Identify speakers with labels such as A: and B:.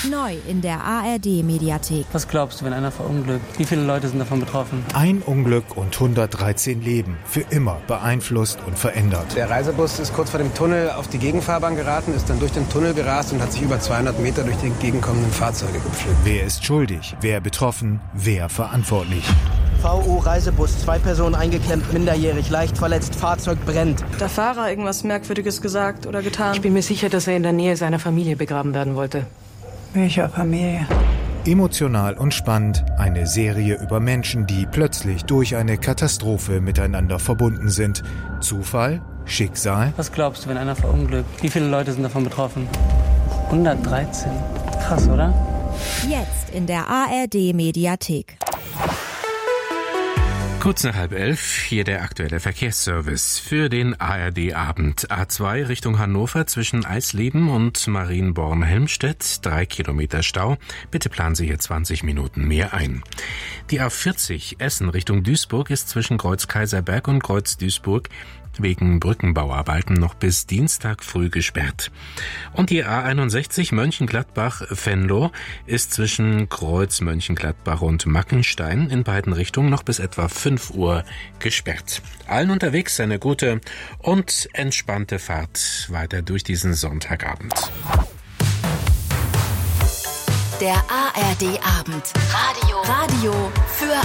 A: Neu in der ARD-Mediathek.
B: Was glaubst du, wenn einer verunglückt? Wie viele Leute sind davon betroffen?
C: Ein Unglück und 113 Leben. Für immer beeinflusst und verändert.
D: Der Reisebus ist kurz vor dem Tunnel auf die Gegenfahrbahn geraten, ist dann durch den Tunnel gerast und hat sich über 200 Meter durch die entgegenkommenden Fahrzeuge gepflückt.
C: Wer ist schuldig? Wer betroffen? Wer verantwortlich?
E: VO Reisebus, 2 Personen eingeklemmt, minderjährig, leicht verletzt, Fahrzeug brennt.
F: Hat der Fahrer irgendwas Merkwürdiges gesagt oder getan?
G: Ich bin mir sicher, dass er in der Nähe seiner Familie begraben werden wollte.
H: Welcher Familie?
C: Emotional und spannend, eine Serie über Menschen, die plötzlich durch eine Katastrophe miteinander verbunden sind. Zufall? Schicksal?
B: Was glaubst du, wenn einer verunglückt? Wie viele Leute sind davon betroffen? 113. Krass, oder?
A: Jetzt in der ARD-Mediathek.
I: Kurz nach 10:30, hier der aktuelle Verkehrsservice für den ARD-Abend. A2 Richtung Hannover zwischen Eisleben und Marienborn-Helmstedt, 3 Kilometer Stau. Bitte planen Sie hier 20 Minuten mehr ein. Die A40 Essen Richtung Duisburg ist zwischen Kreuz Kaiserberg und Kreuz Duisburg wegen Brückenbauarbeiten noch bis Dienstag früh gesperrt. Und die A61 Mönchengladbach-Venlo ist zwischen Kreuz Mönchengladbach und Mackenstein in beiden Richtungen noch bis etwa 5 Uhr gesperrt. Allen unterwegs eine gute und entspannte Fahrt weiter durch diesen Sonntagabend.
A: Der ARD-Abend. Radio für